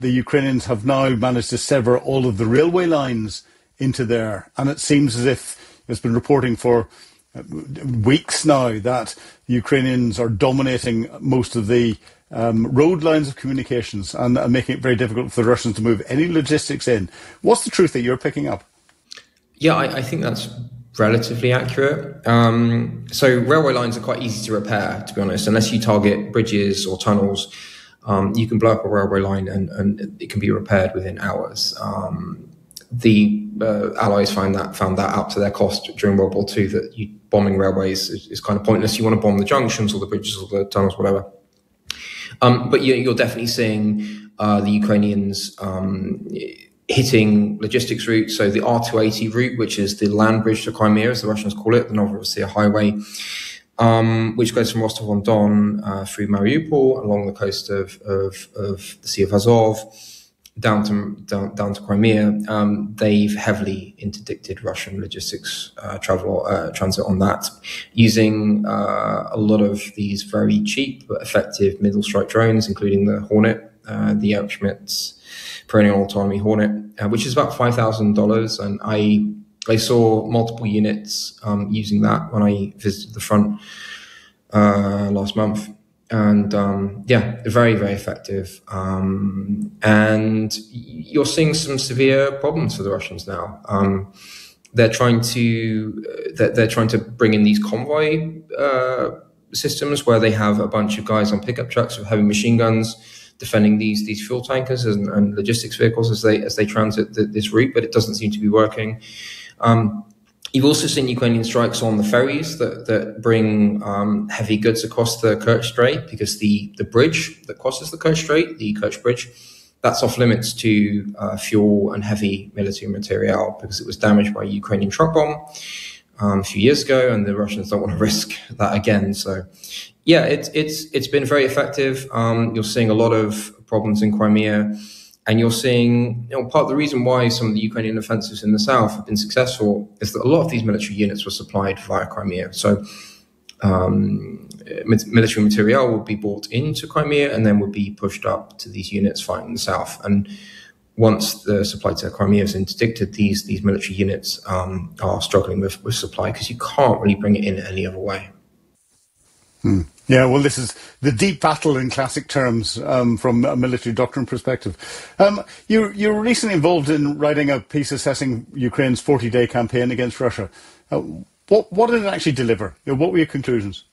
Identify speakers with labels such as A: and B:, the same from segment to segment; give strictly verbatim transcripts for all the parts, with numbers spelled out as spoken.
A: the Ukrainians have now managed to sever all of the railway lines into there. And it seems as if there's been reporting for weeks now that the Ukrainians are dominating most of the um, road lines of communications and, and making it very difficult for the Russians to move any logistics in. What's the truth that you're picking up?
B: Yeah, I, I think that's relatively accurate. Um, so railway lines are quite easy to repair, to be honest, unless you target bridges or tunnels. Um, you can blow up a railway line and, and it can be repaired within hours. Um, the uh, Allies found that found that out to their cost during World War Two, that you, bombing railways is, is kind of pointless. You want to bomb the junctions or the bridges or the tunnels, whatever. Um, but you, you're definitely seeing uh, the Ukrainians um, hitting logistics routes. So the R two eighty route, which is the land bridge to Crimea, as the Russians call it, the Novorossiya highway, um, which goes from Rostov-on-Don uh, through Mariupol along the coast of, of, of the Sea of Azov down to down, down to Crimea. Um, they've heavily interdicted Russian logistics uh, travel uh, transit on that, using uh, a lot of these very cheap but effective middle strike drones, including the Hornet, uh, the Eric Perennial Autonomy Hornet, uh, which is about five thousand dollars. And I I saw multiple units um, using that when I visited the front uh, last month. And um, yeah, very, very effective. Um, and you're seeing some severe problems for the Russians now. Um, they're trying to uh, they're, they're trying to bring in these convoy uh, systems where they have a bunch of guys on pickup trucks with heavy machine guns defending these these fuel tankers and, and logistics vehicles as they as they transit the, this route, but it doesn't seem to be working. Um, You've also seen Ukrainian strikes on the ferries that, that bring um, heavy goods across the Kerch Strait, because the, the bridge that crosses the Kerch Strait, the Kerch Bridge, that's off limits to uh, fuel and heavy military material because it was damaged by a Ukrainian truck bomb um, a few years ago, and the Russians don't want to risk that again. So, yeah, it's it's it's been very effective. Um, you're seeing a lot of problems in Crimea. And you're seeing, you know, part of the reason why some of the Ukrainian offensives in the south have been successful is that a lot of these military units were supplied via Crimea. So um, military material would be brought into Crimea and then would be pushed up to these units fighting in the south. And once the supply to Crimea is interdicted, these these military units um, are struggling with, with supply because you can't really bring it in any other way.
A: Hmm. Yeah, well, this is the deep battle in classic terms um, from a military doctrine perspective. Um, you, you were recently involved in writing a piece assessing Ukraine's forty-day campaign against Russia. Uh, what, what did it actually deliver? You know, what were your conclusions?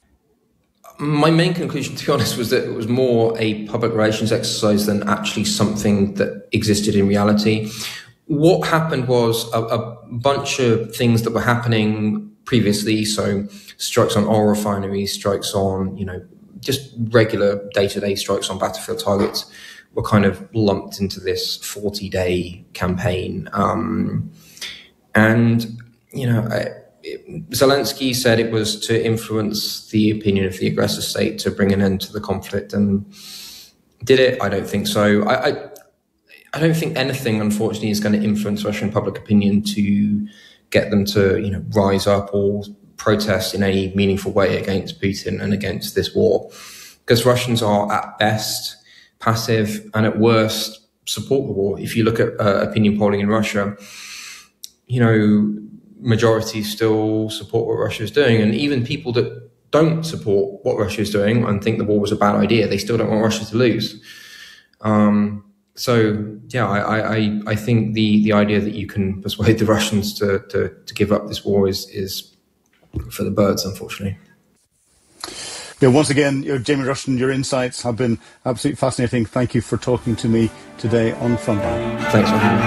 B: My main conclusion, to be honest, was that it was more a public relations exercise than actually something that existed in reality. What happened was a, a bunch of things that were happening previously, so strikes on oil refineries, strikes on, you know, just regular day-to-day strikes on battlefield targets were kind of lumped into this forty-day campaign. Um, and, you know, I, it, Zelensky said it was to influence the opinion of the aggressor state to bring an end to the conflict. And did it? I don't think so. I, I, I don't think anything, unfortunately, is going to influence Russian public opinion to get them to, you know, rise up or protest in any meaningful way against Putin and against this war, because Russians are at best passive and at worst support the war. If you look at uh, opinion polling in Russia, you know, majorities still support what Russia is doing, and even people that don't support what Russia is doing and think the war was a bad idea, they still don't want Russia to lose. Um, So, yeah, I, I, I think the, the idea that you can persuade the Russians to, to, to give up this war is, is for the birds, unfortunately.
A: Yeah, once again, you know, Jamie Rushton, your insights have been absolutely fascinating. Thank you for talking to me today on Frontline.
B: Thanks for having me.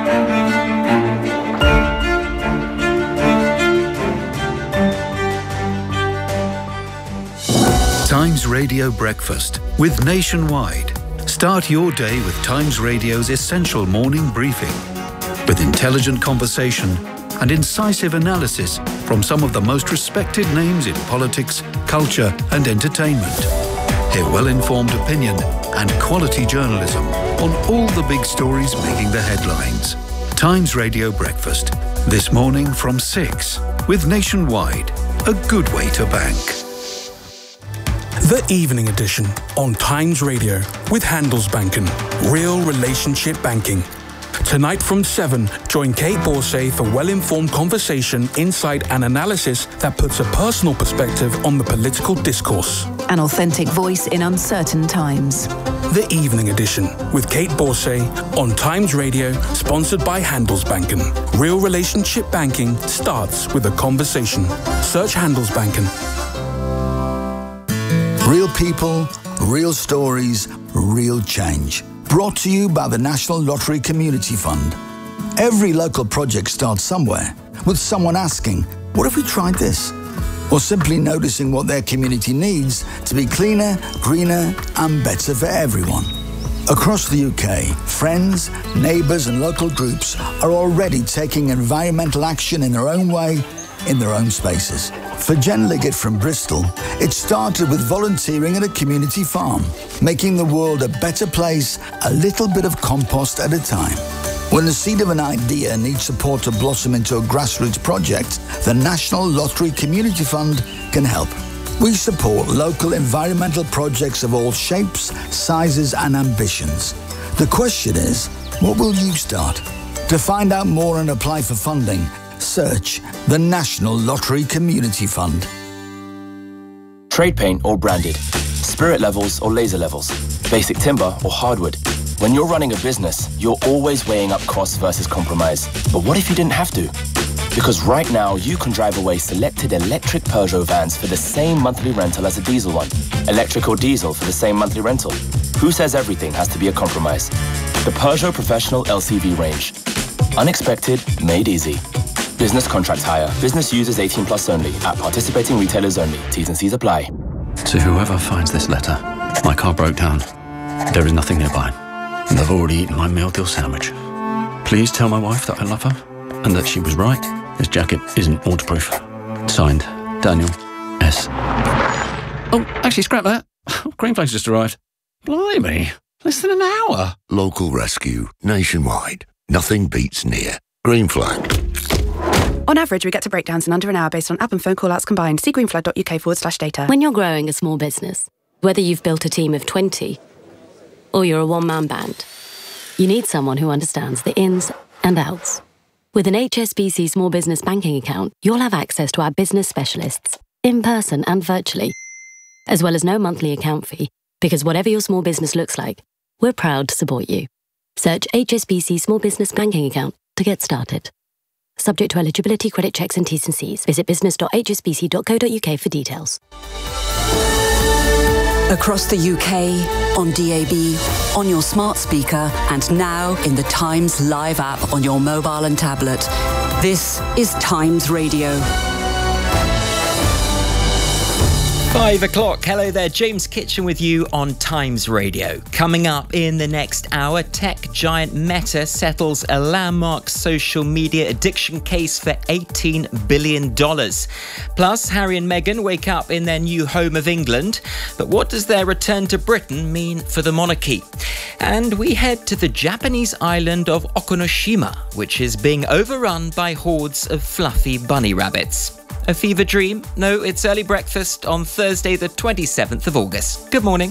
C: Times Radio Breakfast with Nationwide. Start your day with Times Radio's essential morning briefing, with intelligent conversation and incisive analysis from some of the most respected names in politics, culture and entertainment. Hear well-informed opinion and quality journalism on all the big stories making the headlines. Times Radio Breakfast, this morning from six, with Nationwide, a good way to bank.
D: The Evening Edition on Times Radio with Handelsbanken. Real relationship banking. Tonight from seven, join Kate Borsay for well-informed conversation, insight and analysis that puts a personal perspective on the political discourse.
E: An authentic voice in uncertain times.
D: The Evening Edition with Kate Borsay on Times Radio, sponsored by Handelsbanken. Real relationship banking starts with a conversation. Search Handelsbanken.
F: Real people, real stories, real change. Brought to you by the National Lottery Community Fund. Every local project starts somewhere, with someone asking, what if we tried this? Or simply noticing what their community needs to be cleaner, greener and better for everyone. Across the U K, friends, neighbours and local groups are already taking environmental action in their own way, in their own spaces. For Jen Liggett from Bristol, it started with volunteering at a community farm, making the world a better place, a little bit of compost at a time. When the seed of an idea needs support to blossom into a grassroots project, the National Lottery Community Fund can help. We support local environmental projects of all shapes, sizes and ambitions. The question is, what will you start? To find out more and apply for funding, search the National Lottery Community Fund.
G: Trade paint or branded, spirit levels or laser levels, basic timber or hardwood. When you're running a business, you're always weighing up costs versus compromise. But what if you didn't have to? Because right now, you can drive away selected electric Peugeot vans for the same monthly rental as a diesel one. Electric or diesel for the same monthly rental. Who says everything has to be a compromise? The Peugeot Professional L C V range. Unexpected, made easy. Business contract hire. Business users eighteen plus only. At participating retailers only. T's and C's apply.
H: To whoever finds this letter, my car broke down. There is nothing nearby. And I've already eaten my meal deal sandwich. Please tell my wife that I love her and that she was right. This jacket isn't waterproof. Signed, Daniel S. Oh, actually, scrap that. Greenflags just arrived. Blimey, less than an hour.
I: Local rescue, nationwide. Nothing beats near. Green Flag.
J: On average, we get to breakdowns in under an hour based on app and phone call-outs combined. See greenflag.uk forward slash data.
K: When you're growing a small business, whether you've built a team of twenty or you're a one-man band, you need someone who understands the ins and outs. With an H S B C Small Business Banking account, you'll have access to our business specialists, in person and virtually, as well as no monthly account fee, because whatever your small business looks like, we're proud to support you. Search H S B C Small Business Banking account to get started. Subject to eligibility, credit checks and T's and C's. Visit business dot h s b c dot co dot u k for details.
E: Across the U K, on D A B, on your smart speaker, and now in the Times Live app on your mobile and tablet. This is Times Radio.
L: Five o'clock. Hello there, James Kitchen with you on Times Radio. Coming up in the next hour, tech giant Meta settles a landmark social media addiction case for eighteen billion dollars. Plus, Harry and Meghan wake up in their new home of England. But what does their return to Britain mean for the monarchy? And we head to the Japanese island of Okunoshima, which is being overrun by hordes of fluffy bunny rabbits. A fever dream? No, it's early breakfast on Thursday, the twenty-seventh of August. Good morning.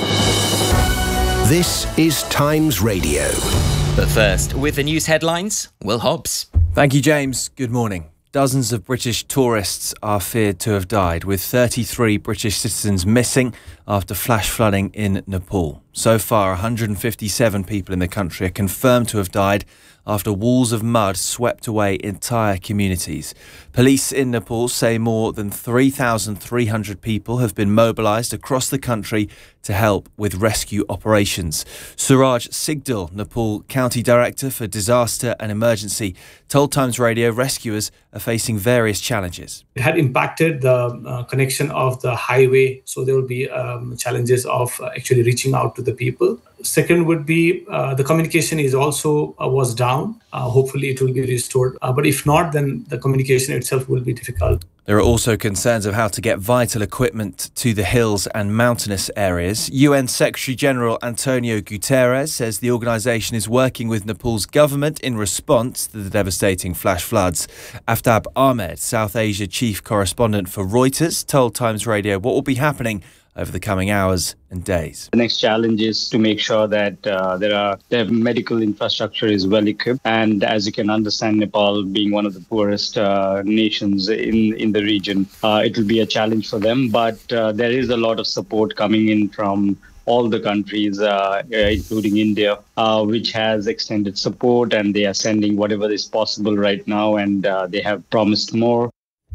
I: This is Times Radio.
L: But first, with the news headlines, Will Hobbs.
M: Thank you, James. Good morning. Dozens of British tourists are feared to have died, with thirty-three British citizens missing after flash flooding in Nepal. So far, one hundred fifty-seven people in the country are confirmed to have died after walls of mud swept away entire communities. Police in Nepal say more than three thousand three hundred people have been mobilised across the country to help with rescue operations. Suraj Sigdal, Nepal County Director for Disaster and Emergency, told Times Radio rescuers are facing various challenges.
N: It had impacted the uh, connection of the highway, so there will be um, challenges of uh, actually reaching out to the people. Second would be uh, the communication is also uh, was down. Uh, hopefully it will be restored. Uh, but if not, then the communication itself will be difficult.
M: There are also concerns of how to get vital equipment to the hills and mountainous areas. U N Secretary-General Antonio Guterres says the organisation is working with Nepal's government in response to the devastating flash floods. Aftab Ahmed, South Asia chief correspondent for Reuters, told Times Radio what will be happening over the coming hours and days.
O: The next challenge is to make sure that uh, there are the medical infrastructure is well equipped. And as you can understand, Nepal being one of the poorest uh, nations in, in the region, uh, it will be a challenge for them. But uh, there is a lot of support coming in from all the countries, uh, uh, including India, uh, which has extended support, and they are sending whatever is possible right now, and uh, they have promised more.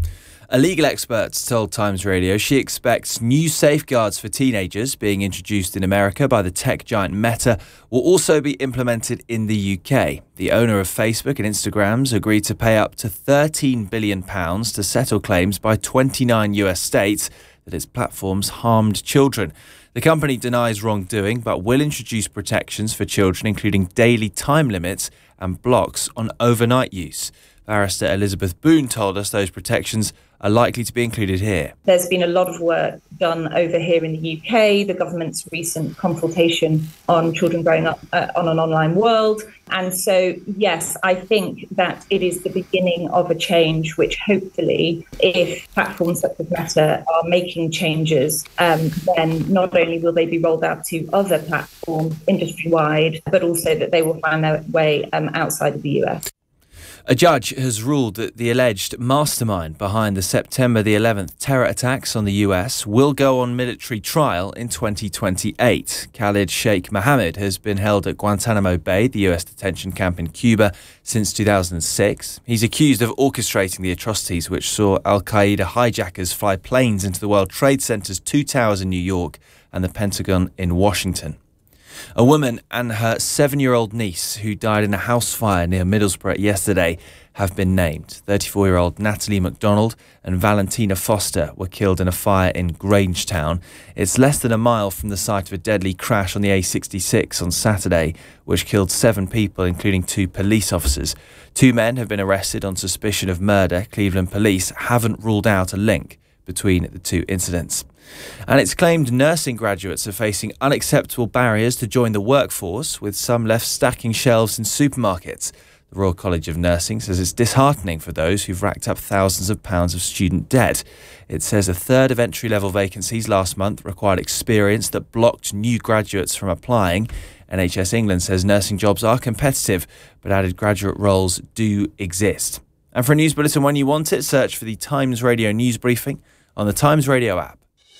M: A legal expert told Times Radio she expects new safeguards for teenagers being introduced in America by the tech giant Meta will also be implemented in the U K. The owner of Facebook and Instagrams agreed to pay up to thirteen billion pounds to settle claims by twenty-nine U S states that its platforms harmed children. The company denies wrongdoing but will introduce protections for children, including daily time limits and blocks on overnight use. Barrister Elizabeth Boone told us those protections are likely to be included here.
P: There's been a lot of work done over here in the U K, the government's recent consultation on children growing up uh, on an online world. And so, yes, I think that it is the beginning of a change, which hopefully, if platforms such as Meta are making changes, um, then not only will they be rolled out to other platforms industry-wide, but also that they will find their way um, outside of the U S.
M: A judge has ruled that the alleged mastermind behind the September the eleventh terror attacks on the U S will go on military trial in twenty twenty-eight. Khalid Sheikh Mohammed has been held at Guantanamo Bay, the U S detention camp in Cuba, since two thousand six. He's accused of orchestrating the atrocities which saw al-Qaeda hijackers fly planes into the World Trade Center's two towers in New York and the Pentagon in Washington. A woman and her seven-year-old niece, who died in a house fire near Middlesbrough yesterday, have been named. thirty-four-year-old Natalie MacDonald and Valentina Foster were killed in a fire in Grangetown. It's less than a mile from the site of a deadly crash on the A sixty-six on Saturday, which killed seven people, including two police officers. Two men have been arrested on suspicion of murder. Cleveland police haven't ruled out a link between the two incidents. And it's claimed nursing graduates are facing unacceptable barriers to join the workforce, with some left stacking shelves in supermarkets. The Royal College of Nursing says it's disheartening for those who've racked up thousands of pounds of student debt. It says a third of entry-level vacancies last month required experience that blocked new graduates from applying. N H S England says nursing jobs are competitive, but added graduate roles do exist. And for a news bulletin when you want it, search for the Times Radio News Briefing on the Times Radio app.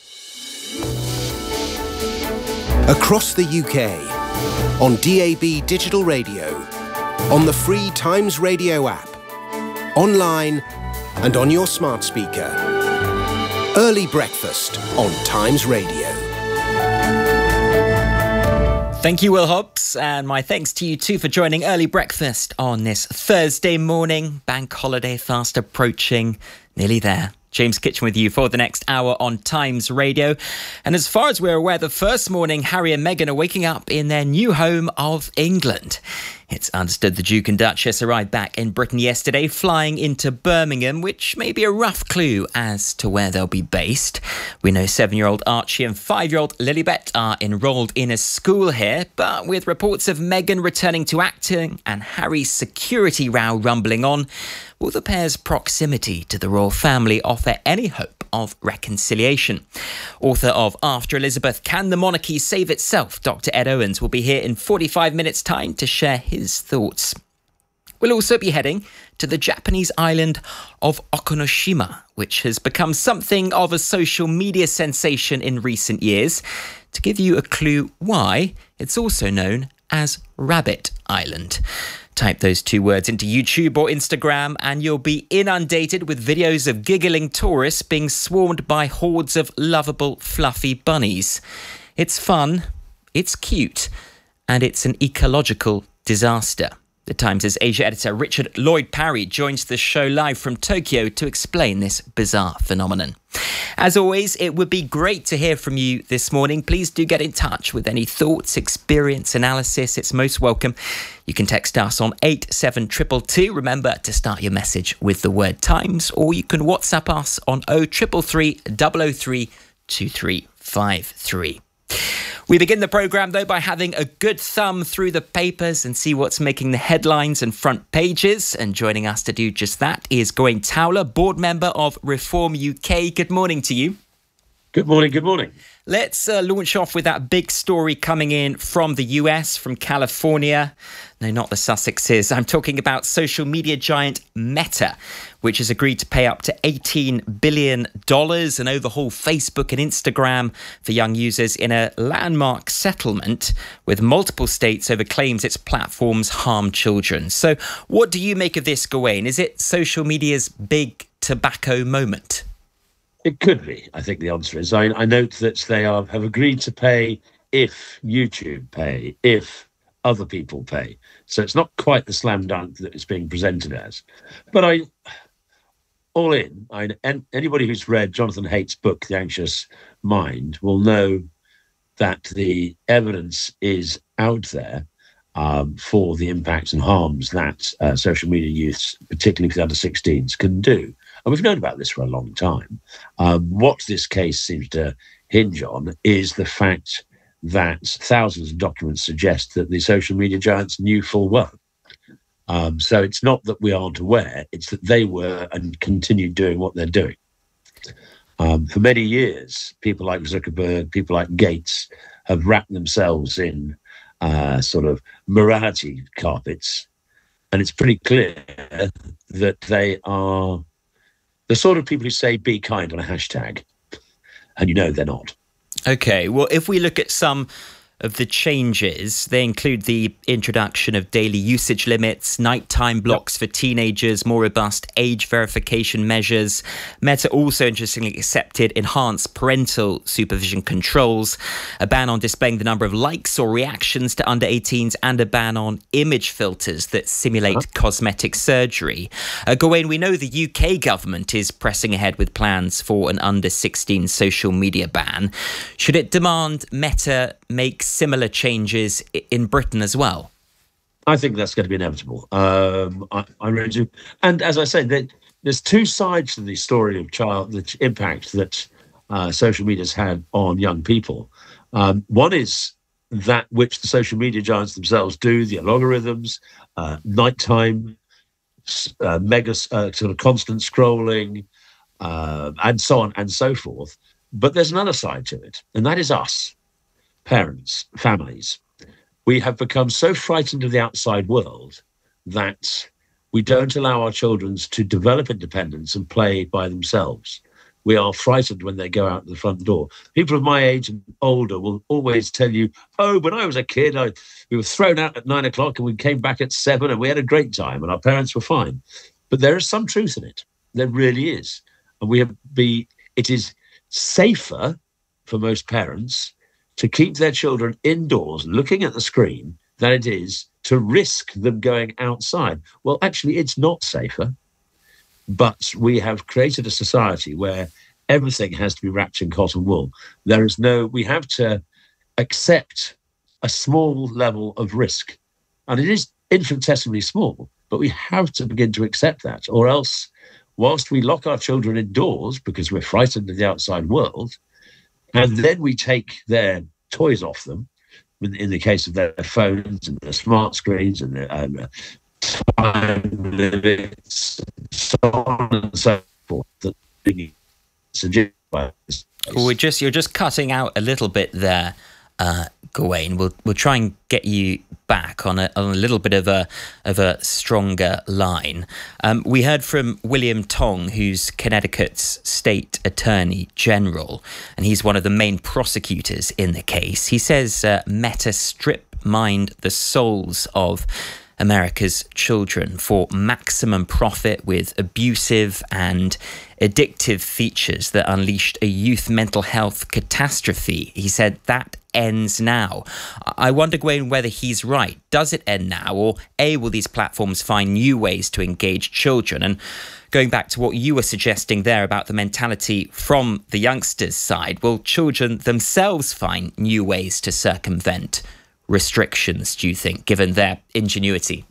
Q: Across the U K, on D A B digital radio, on the free Times Radio app, online and on your smart speaker. Early breakfast on Times Radio.
L: Thank you, Will Hobbs, and my thanks to you too for joining Early Breakfast on this Thursday morning. Bank holiday fast approaching, nearly there. James Kitchen with you for the next hour on Times Radio. And as far as we're aware, the first morning Harry and Meghan are waking up in their new home of England. It's understood the Duke and Duchess arrived back in Britain yesterday, flying into Birmingham, which may be a rough clue as to where they'll be based. We know seven-year-old Archie and five-year-old Lilibet are enrolled in a school here, but with reports of Meghan returning to acting and Harry's security row rumbling on, will the pair's proximity to the royal family offer any hope of reconciliation? Author of After Elizabeth, Can the Monarchy Save Itself? Doctor Ed Owens will be here in forty-five minutes' time to share his thoughts. We'll also be heading to the Japanese island of Okunoshima, which has become something of a social media sensation in recent years. To give you a clue why, it's also known as Rabbit Island. Type those two words into YouTube or Instagram and you'll be inundated with videos of giggling tourists being swarmed by hordes of lovable, fluffy bunnies. It's fun, it's cute, and it's an ecological disaster. The Times' Asia editor Richard Lloyd Parry joins the show live from Tokyo to explain this bizarre phenomenon. As always, it would be great to hear from you this morning. Please do get in touch with any thoughts, experience, analysis. It's most welcome. You can text us on eight seven two two two. Remember to start your message with the word Times, or you can WhatsApp us on oh three three three, zero zero three, two three five three. We begin the programme, though, by having a good thumb through the papers and see what's making the headlines and front pages. And joining us to do just that is Gawain Towler, board member of Reform U K. Good morning to you.
R: Good morning, good morning.
L: Let's uh, launch off with that big story coming in from the U S, from California. No, not the Sussexes. I'm talking about social media giant Meta, which has agreed to pay up to eighteen billion dollars and overhaul Facebook and Instagram for young users in a landmark settlement with multiple states over claims its platforms harm children. So what do you make of this, Gawain? Is it social media's big tobacco moment?
R: It could be, I think the answer is. I, I note that they are, have agreed to pay if YouTube pay, if other people pay. So it's not quite the slam dunk that it's being presented as. But I, all in, I, and anybody who's read Jonathan Haidt's book, The Anxious Mind, will know that the evidence is out there um, for the impacts and harms that uh, social media youths, particularly for the under sixteens, can do. And we've known about this for a long time. Um, what this case seems to hinge on is the fact that thousands of documents suggest that the social media giants knew full well. Um, so it's not that we aren't aware, it's that they were and continue doing what they're doing. Um, for many years, people like Zuckerberg, people like Gates have wrapped themselves in uh, sort of morality carpets. And it's pretty clear that they are the sort of people who say be kind on a hashtag, and you know they're not.
L: Okay, well, if we look at some of the changes, they include the introduction of daily usage limits, nighttime blocks for teenagers, more robust age verification measures. Meta also interestingly accepted enhanced parental supervision controls, a ban on displaying the number of likes or reactions to under eighteens, and a ban on image filters that simulate uh-huh. cosmetic surgery. Uh, Gawain, we know the U K government is pressing ahead with plans for an under sixteen social media ban. Should it demand Meta make similar changes in Britain as well?
R: I think that's going to be inevitable. Um, I, I really do. And as I said, there, there's two sides to the story of child, the impact that uh, social media's had on young people. Um, one is that which the social media giants themselves do, the algorithms, uh, nighttime, uh, mega uh, sort of constant scrolling, uh, and so on and so forth. But there's another side to it, and that is us. Parents, families, we have become so frightened of the outside world that we don't allow our children to develop independence and play by themselves. We are frightened when they go out the front door. People of my age and older will always tell you, oh, when I was a kid, I, we were thrown out at nine o'clock and we came back at seven and we had a great time and our parents were fine. But there is some truth in it. There really is. And we have be, it is safer for most parents to keep their children indoors looking at the screen than it is to risk them going outside. Well, actually, it's not safer, but we have created a society where everything has to be wrapped in cotton wool. There is no, we have to accept a small level of risk. And it is infinitesimally small, but we have to begin to accept that, or else, whilst we lock our children indoors because we're frightened of the outside world, and then we take their toys off them, in, in the case of their phones and their smart screens and their um, time limits, so on and so forth. That we suggest.
L: We're just you're just cutting out a little bit there, uh, Gawain. We'll we'll try and get you back on a, on a little bit of a of a stronger line. Um, we heard from William Tong, who's Connecticut's state attorney general, and he's one of the main prosecutors in the case. He says uh, Meta strip mined the souls of America's children for maximum profit with abusive and addictive features that unleashed a youth mental health catastrophe. He said that ends now. I wonder, Gwen, whether he's right. Does it end now? Or A, will these platforms find new ways to engage children? And going back to what you were suggesting there about the mentality from the youngsters' side, will children themselves find new ways to circumvent restrictions, do you think, given their ingenuity?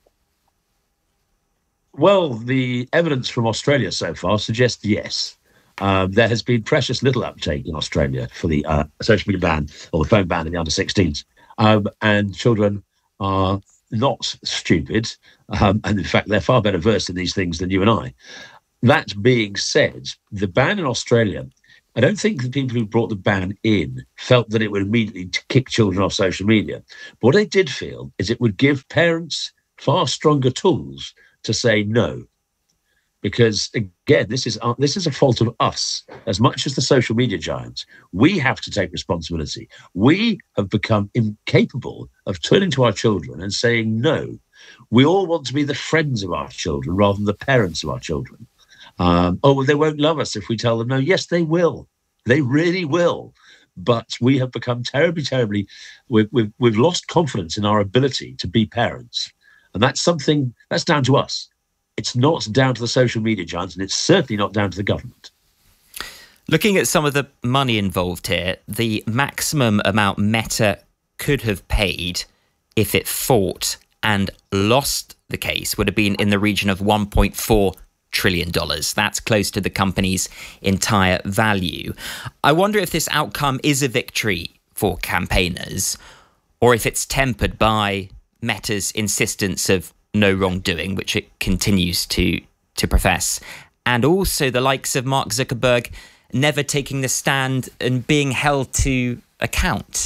R: Well, the evidence from Australia so far suggests yes. Um, there has been precious little uptake in Australia for the uh, social media ban or the phone ban in the under sixteens. Um, and children are not stupid. Um, and in fact, they're far better versed in these things than you and I. That being said, the ban in Australia, I don't think the people who brought the ban in felt that it would immediately kick children off social media. But what they did feel is it would give parents far stronger tools to say no. Because again, this is uh, this is a fault of us as much as the social media giants. We have to take responsibility. We have become incapable of turning to our children and saying no. We all want to be the friends of our children rather than the parents of our children. Um, oh, well, they won't love us if we tell them no. Yes, they will. They really will. But we have become terribly, terribly, we've, we've, we've lost confidence in our ability to be parents. And that's something, that's down to us. It's not down to the social media giants, and it's certainly not down to the government.
L: Looking at some of the money involved here, the maximum amount Meta could have paid if it fought and lost the case would have been in the region of one point four trillion dollars. That's close to the company's entire value. I wonder if this outcome is a victory for campaigners, or if it's tempered by Meta's insistence of no wrongdoing, which it continues to to profess, and also the likes of Mark Zuckerberg never taking the stand and being held to account.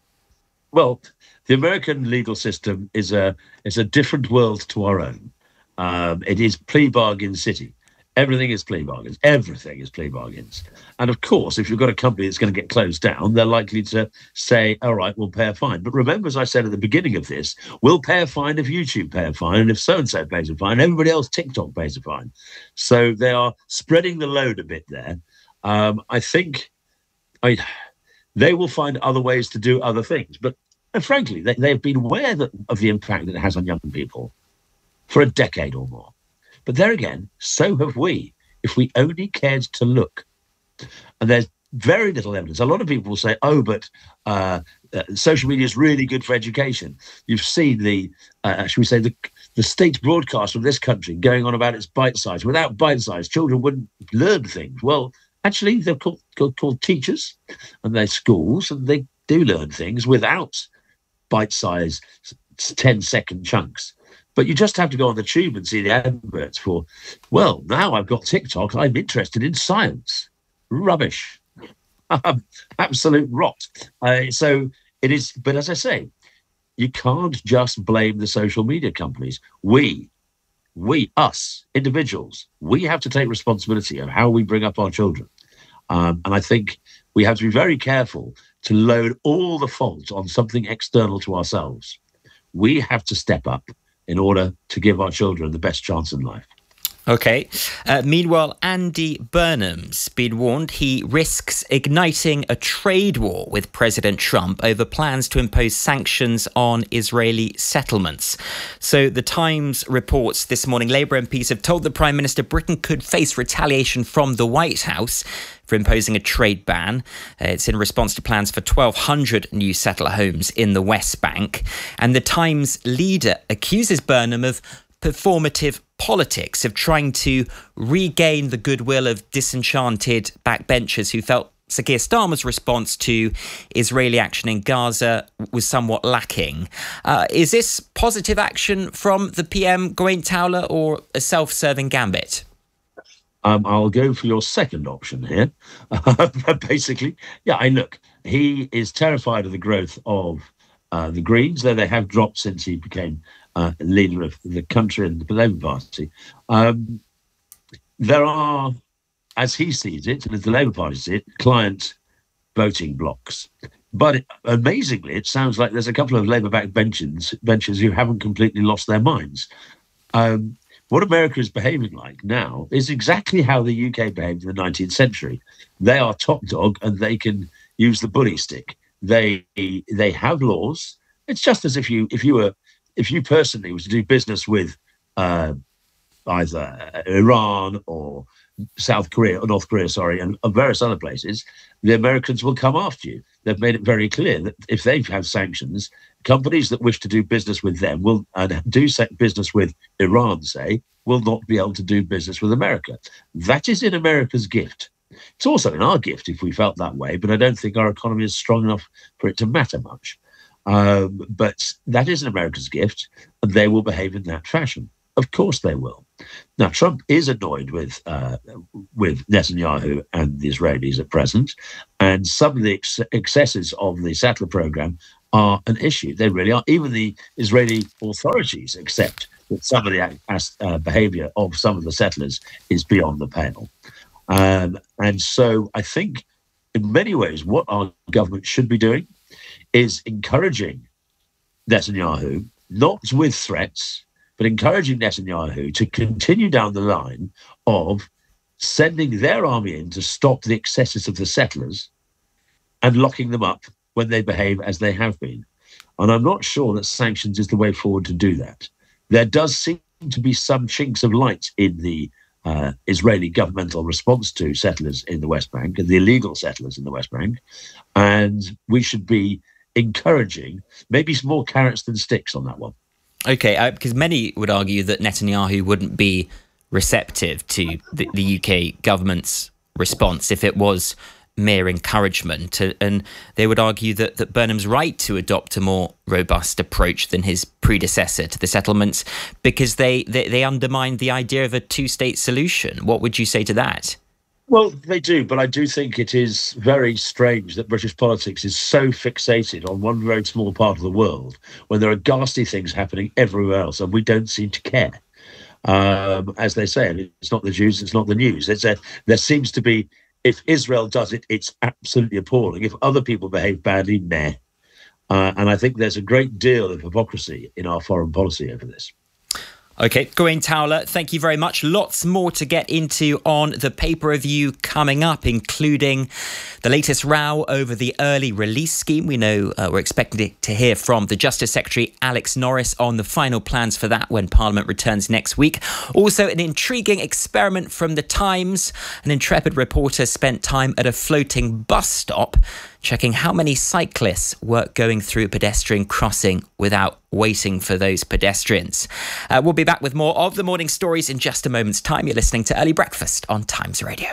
R: Well, the American legal system is a is a different world to our own. Um, it is plea bargain city. Everything is plea bargains. Everything is plea bargains. And of course, if you've got a company that's going to get closed down, they're likely to say, all right, we'll pay a fine. But remember, as I said at the beginning of this, we'll pay a fine if YouTube pay a fine, and if so-and-so pays a fine, everybody else, TikTok pays a fine. So they are spreading the load a bit there. Um, I think I, they will find other ways to do other things. But and frankly, they, they've been aware that, of the impact that it has on young people for a decade or more. But there again, so have we, if we only cared to look. And there's very little evidence. A lot of people will say, oh, but uh, uh, social media is really good for education. You've seen the, uh, should we say, the, the state broadcast of this country going on about its bite size. Without bite size, children wouldn't learn things. Well, actually, they're called, called, called teachers, and they're schools, and they do learn things without bite size ten second chunks. But you just have to go on the tube and see the adverts for, well, now I've got TikTok, I'm interested in science. Rubbish. Absolute rot. Uh, so it is, but as I say, you can't just blame the social media companies. We, we, us, individuals, we have to take responsibility of how we bring up our children. Um, and I think we have to be very careful to load all the fault on something external to ourselves. We have to step up in order to give our children the best chance in life.
L: OK. Uh, meanwhile, Andy Burnham's been warned he risks igniting a trade war with President Trump over plans to impose sanctions on Israeli settlements. So the Times reports this morning Labour M Ps have told the Prime Minister Britain could face retaliation from the White House for imposing a trade ban. Uh, it's in response to plans for twelve hundred new settler homes in the West Bank. And the Times leader accuses Burnham of performative politics, of trying to regain the goodwill of disenchanted backbenchers who felt Sir Keir Starmer's response to Israeli action in Gaza was somewhat lacking. Uh, is this positive action from the P M, Gawain Towler, or a self-serving gambit?
R: Um, I'll go for your second option here. Basically, yeah, I look, he is terrified of the growth of uh, the Greens, though they have dropped since he became uh, leader of the country and the Labour Party. Um, there are, as he sees it, and as the Labour Party sees it, client voting blocks. But it, amazingly, it sounds like there's a couple of Labour-backed benches, benches who haven't completely lost their minds. Um, what America is behaving like now is exactly how the U K behaved in the nineteenth century. They are top dog and they can use the bully stick. They they have laws. It's just as if you if you were if you personally was to do business with uh, either Iran or South Korea or North Korea, sorry, and various other places, the Americans will come after you. They've made it very clear that if they have sanctions, companies that wish to do business with them will and do business with Iran, say, will not be able to do business with America. That is in America's gift. It's also in our gift if we felt that way, but I don't think our economy is strong enough for it to matter much. Um, but that is in America's gift, and they will behave in that fashion. Of course they will. Now, Trump is annoyed with uh, with Netanyahu and the Israelis at present, and some of the ex- excesses of the settler program are an issue. They really are. Even the Israeli authorities accept that some of the uh, behavior of some of the settlers is beyond the pale. Um, and so I think in many ways what our government should be doing is encouraging Netanyahu, not with threats, but encouraging Netanyahu to continue down the line of sending their army in to stop the excesses of the settlers and locking them up when they behave as they have been. And I'm not sure that sanctions is the way forward to do that. There does seem to be some chinks of light in the uh, Israeli governmental response to settlers in the West Bank and the illegal settlers in the West Bank. And we should be encouraging maybe some more carrots than sticks on that one.
L: Okay, uh, because many would argue that Netanyahu wouldn't be receptive to the, the U K government's response if it was mere encouragement. And they would argue that, that Burnham's right to adopt a more robust approach than his predecessor to the settlements because they, they, they undermine the idea of a two-state solution. What would you say to that?
R: Well, they do, but I do think it is very strange that British politics is so fixated on one very small part of the world when there are ghastly things happening everywhere else and we don't seem to care. Um, as they say, it's not the Jews, it's not the news. It's a, there seems to be, if Israel does it, it's absolutely appalling. If other people behave badly, nah. Uh, and I think there's a great deal of hypocrisy in our foreign policy over this.
L: OK, Gawain Towler, thank you very much. Lots more to get into on the paper review coming up, including the latest row over the early release scheme. We know uh, we're expecting to hear from the Justice Secretary Alex Norris on the final plans for that when Parliament returns next week. Also, an intriguing experiment from The Times. An intrepid reporter spent time at a floating bus stop checking how many cyclists were going through a pedestrian crossing without waiting for those pedestrians. Uh, we'll be back with more of the morning stories in just a moment's time. You're listening to Early Breakfast on Times Radio.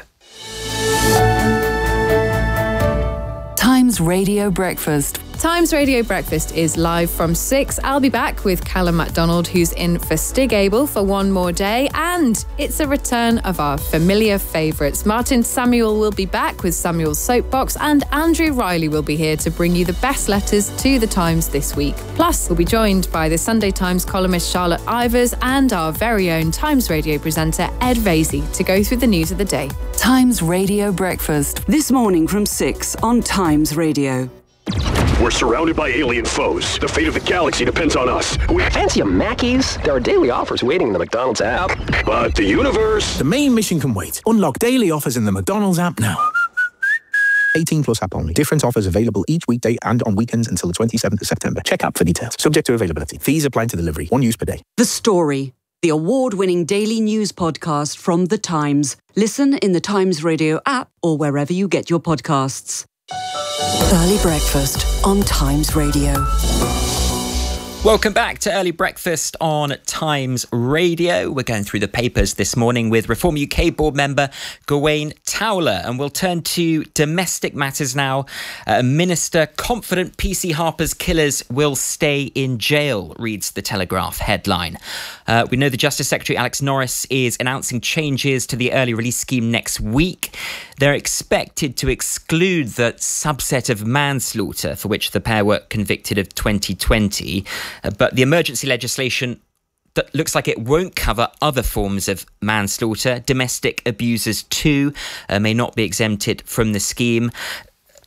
E: Times Radio Breakfast.
S: Times Radio Breakfast is live from six. I'll be back with Callum MacDonald, who's in for Stig Abel for one more day. And it's a return of our familiar favourites. Martin Samuel will be back with Samuel's Soapbox, and Andrew Riley will be here to bring you the best letters to the Times this week. Plus, we'll be joined by the Sunday Times columnist Charlotte Ivers and our very own Times Radio presenter Ed Vasey to go through the news of the day.
E: Times Radio Breakfast. This morning from six on Times Radio.
T: We're surrounded by alien foes. The fate of the galaxy depends on us. We
U: fancy a Mackey's? There are daily offers waiting in the McDonald's app.
T: But the universe...
V: The main mission can wait. Unlock daily offers in the McDonald's app now. eighteen plus app only. Different offers available each weekday and on weekends until the twenty-seventh of September. Check app for details. Subject to availability. Fees apply to delivery. One use per day.
E: The Story, the award-winning daily news podcast from The Times. Listen in the Times Radio app or wherever you get your podcasts. Early Breakfast on Times Radio.
L: Welcome back to Early Breakfast on Times Radio. We're going through the papers this morning with Reform U K board member Gawain Towler, and we'll turn to domestic matters now. A minister confident P C Harper's killers will stay in jail, reads the Telegraph headline. Uh, we know the Justice Secretary Alex Norris is announcing changes to the early release scheme next week. They're expected to exclude the subset of manslaughter for which the pair were convicted of twenty twenty. Uh, but the emergency legislation that looks like it won't cover other forms of manslaughter. Domestic abusers too uh, may not be exempted from the scheme.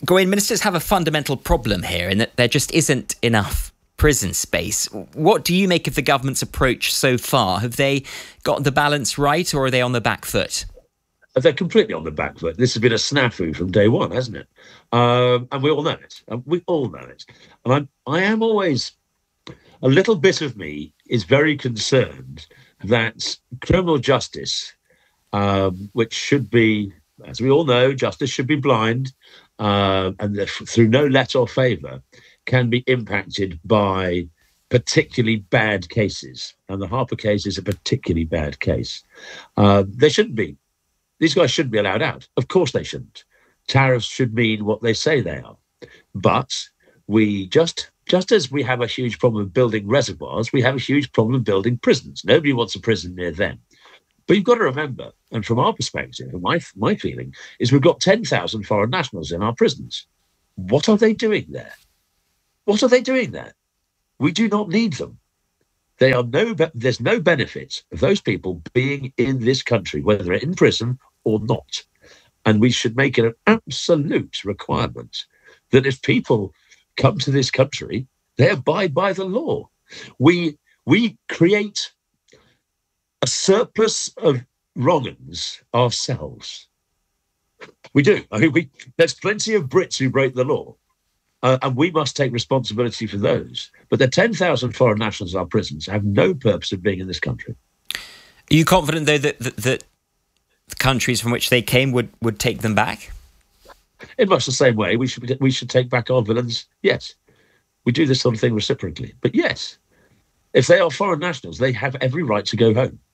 L: Gawain, ministers have a fundamental problem here in that there just isn't enough prison space. What do you make of the government's approach so far? Have they got the balance right, or are they on the back foot?
R: They're completely on the back foot. This has been a snafu from day one, hasn't it? Um, and we all know it. We all know it. And I'm, I am always, a little bit of me is very concerned that criminal justice, um, which should be, as we all know, justice should be blind, uh, and through no let or favour, can be impacted by particularly bad cases. And the Harper case is a particularly bad case. Uh, they shouldn't be. These guys shouldn't be allowed out. Of course they shouldn't. Tariffs should mean what they say they are. But we just, just as we have a huge problem of building reservoirs, we have a huge problem of building prisons. Nobody wants a prison near them. But you've got to remember, and from our perspective, and my, my feeling, is we've got ten thousand foreign nationals in our prisons. What are they doing there? What are they doing there? We do not need them. They are no. Be- there's no benefit of those people being in this country, whether they're in prison or not. And we should make it an absolute requirement that if people come to this country, they abide by the law. We we create a surplus of wrong-uns ourselves. We do. I mean, we, there's plenty of Brits who break the law. Uh, and we must take responsibility for those. But the ten thousand foreign nationals in our prisons have no purpose of being in this country.
L: Are you confident, though, that, that, that the countries from which they came would, would take them back?
R: In much the same way, we should we should take back our villains. Yes. We do this sort of thing reciprocally. But yes, if they are foreign nationals, they have every right to go home.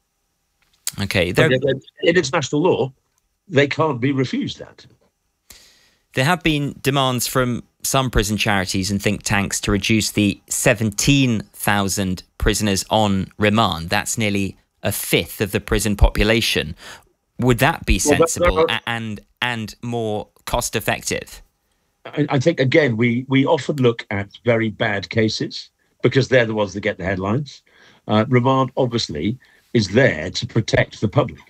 L: Okay.
R: In international law, they can't be refused that.
L: There have been demands from some prison charities and think tanks to reduce the seventeen thousand prisoners on remand. That's nearly a fifth of the prison population. Would that be sensible well, that, that, and and more cost effective?
R: I, I think, again, we, we often look at very bad cases because they're the ones that get the headlines. Uh, remand, obviously, is there to protect the public.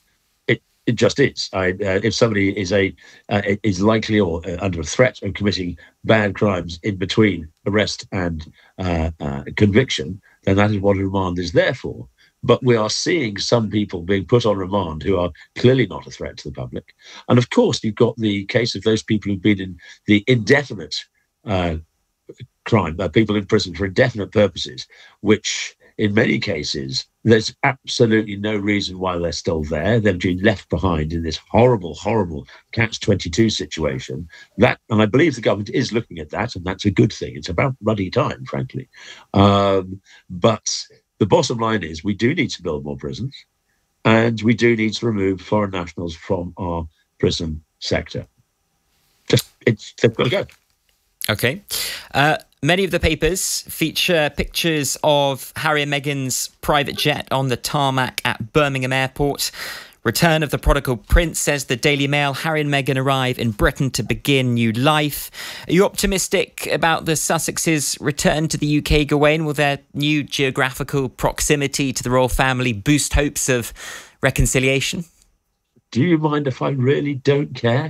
R: It just is. I, uh, if somebody is a uh, is likely or uh, under a threat of committing bad crimes in between arrest and uh, uh, conviction, then that is what a remand is there for. But we are seeing some people being put on remand who are clearly not a threat to the public. And of course, you've got the case of those people who've been in the indefinite uh, crime, uh, people in prison for indefinite purposes, which in many cases, there's absolutely no reason why they're still there. They've been left behind in this horrible, horrible catch twenty-two situation. That, and I believe the government is looking at that, and that's a good thing. It's about bloody time, frankly. Um, but the bottom line is we do need to build more prisons, and we do need to remove foreign nationals from our prison sector. Just, it's, they've got to go.
L: Okay. Uh, many of the papers feature pictures of Harry and Meghan's private jet on the tarmac at Birmingham Airport. Return of the prodigal prince, says the Daily Mail. Harry and Meghan arrive in Britain to begin new life. Are you optimistic about the Sussexes' return to the U K, Gawain? Will their new geographical proximity to the royal family boost hopes of reconciliation?
R: Do you mind if I really don't care?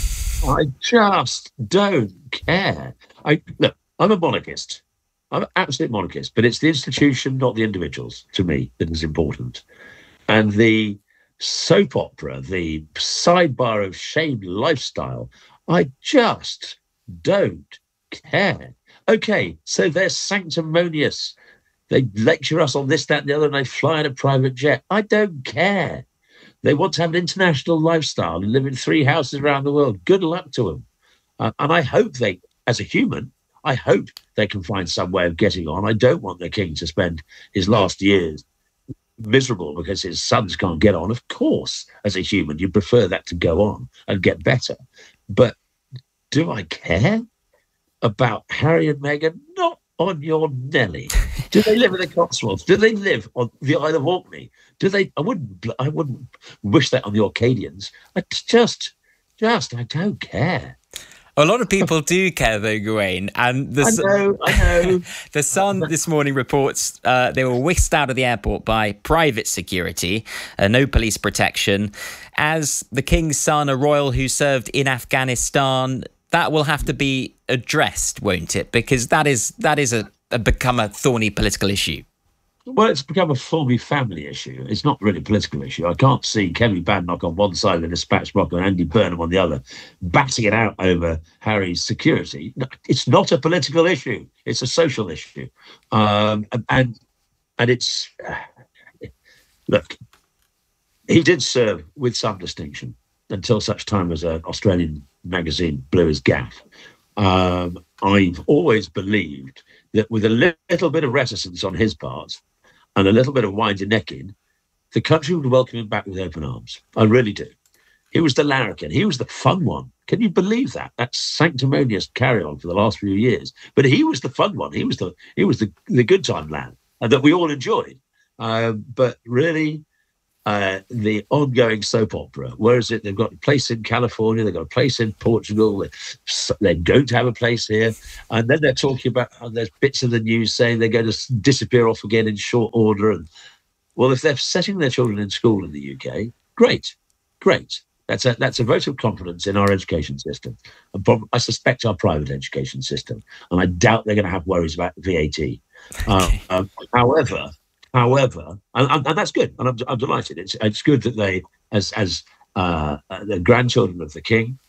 R: I just don't care. I look, I'm a monarchist. I'm an absolute monarchist, but it's the institution, not the individuals, to me, that is important. And the soap opera, the sidebar of shame lifestyle, I just don't care. Okay, so they're sanctimonious. They lecture us on this, that, and the other, and they fly in a private jet. I don't care. They want to have an international lifestyle and live in three houses around the world. Good luck to them. Uh, and I hope they, as a human, I hope they can find some way of getting on. I don't want the king to spend his last years miserable because his sons can't get on. Of course, as a human, you prefer that to go on and get better. But do I care about Harry and Meghan? Not on your Nelly. Do they live in the Cotswolds? Do they live on the Isle of Orkney? Do they? I wouldn't. I wouldn't wish that on the Orcadians. I just, just, I don't care.
L: A lot of people do care, though, Gawain. And the,
R: I know, I know.
L: The Sun this morning reports uh, they were whisked out of the airport by private security, uh, no police protection, as the king's son, a royal who served in Afghanistan, that will have to be addressed, won't it? Because that is that is a, a become a thorny political issue.
R: Well, it's become a thorny family issue. It's not really a political issue. I can't see Kemi Badenoch on one side and Dispatch Rock and Andy Burnham on the other, batting it out over Harry's security. No, it's not a political issue. It's a social issue. Um, and and it's... Uh, look, he did serve with some distinction until such time as an Australian magazine blew his gaff. Um, I've always believed that with a little bit of reticence on his part and a little bit of wind and necking, the country would welcome him back with open arms. I really do. He was the larrikin. He was the fun one. Can you believe that? That sanctimonious carry-on for the last few years. But he was the fun one. He was the he was the, the good time lad, and that we all enjoyed. Um, but really, uh, the ongoing soap opera, where is it? They've got a place in California, they've got a place in Portugal, they're going to have a place here. And then they're talking about, uh, there's bits of the news saying they're going to disappear off again in short order. And well, if they're setting their children in school in the U K, great, great. That's a, that's a vote of confidence in our education system. And prob- I suspect our private education system. And I doubt they're going to have worries about V A T. Uh, um, however, However, and, and that's good, and I'm, I'm delighted. It's it's good that they, as as uh, the grandchildren of the King,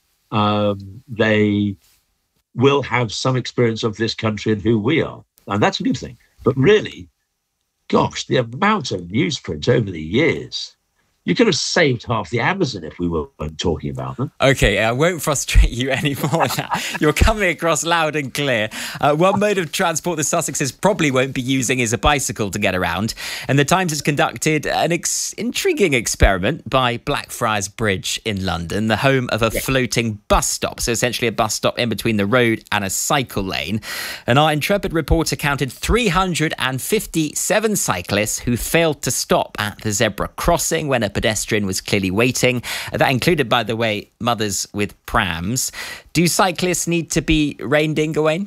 R: um, they will have some experience of this country and who we are, and that's a good thing. But really, gosh, the amount of newsprint over the years. You could have saved half the Amazon if we weren't talking about them.
L: Okay, I won't frustrate you anymore now. You're coming across loud and clear. Uh, one mode of transport the Sussexes probably won't be using is a bicycle to get around. And the Times has conducted an ex- intriguing experiment by Blackfriars Bridge in London, the home of a yeah. floating bus stop. So essentially a bus stop in between the road and a cycle lane. And our intrepid reporter counted three hundred fifty-seven cyclists who failed to stop at the zebra crossing when a pedestrian was clearly waiting. That included, by the way, mothers with prams. Do cyclists need to be reined in, Gawain?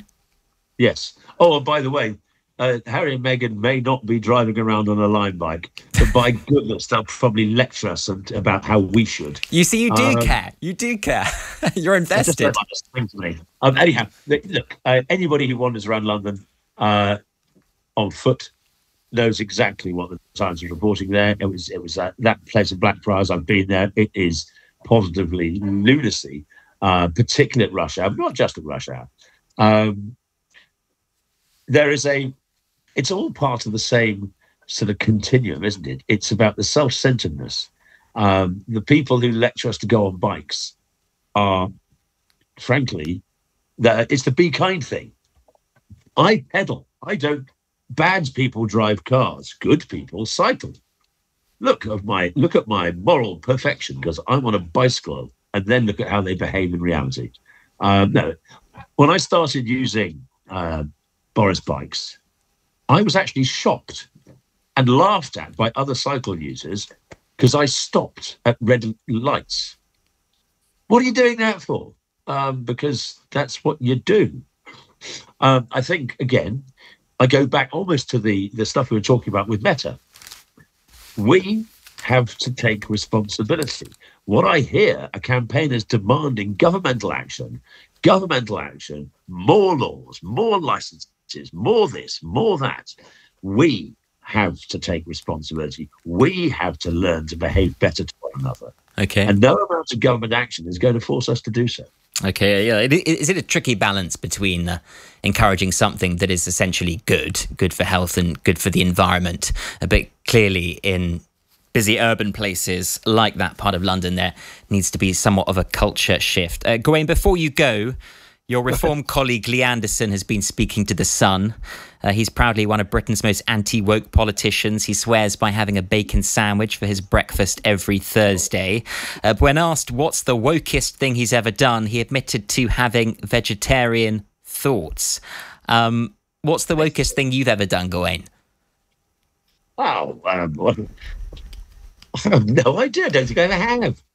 R: Yes. Oh, and by the way, uh, Harry and Meghan may not be driving around on a line bike, but by goodness, they'll probably lecture us about how we should.
L: You see, you do
R: um,
L: care. You do care. You're invested.
R: To me. Um, anyhow, look, uh, anybody who wanders around London uh, on foot knows exactly what the Times was reporting there. It was it was uh, that place of Blackfriars. I've been there. It is positively lunacy, uh, particularly at rush hour, but not just at rush hour. Um, there is a, it's all part of the same sort of continuum, isn't it? It's about the self-centeredness. Um, the people who lecture us to go on bikes are, frankly, the, it's the be kind thing. I pedal. I don't. Bad people drive cars. Good people cycle. Look at my look at my moral perfection because I'm on a bicycle, and then look at how they behave in reality. Um, no, when I started using uh, Boris bikes, I was actually shocked and laughed at by other cycle users because I stopped at red lights. What are you doing that for? Um, because that's what you do. Um, I think again. I go back almost to the, the stuff we were talking about with Meta. We have to take responsibility. What I hear are campaigners demanding governmental action, governmental action, more laws, more licenses, more this, more that. We have to take responsibility. We have to learn to behave better to one another.
L: Okay.
R: And no amount of government action is going to force us to do so.
L: Okay, yeah. Is it a tricky balance between uh, encouraging something that is essentially good, good for health and good for the environment, but clearly in busy urban places like that part of London, there needs to be somewhat of a culture shift. Uh, Gawain, before you go, your Reform colleague Lee Anderson has been speaking to The Sun. Uh, he's proudly one of Britain's most anti-woke politicians. He swears by having a bacon sandwich for his breakfast every Thursday. Uh, when asked what's the wokest thing he's ever done, he admitted to having vegetarian thoughts. Um, what's the wokest thing you've ever done, Gawain?
R: Oh, um, I have no idea. I don't think I ever have.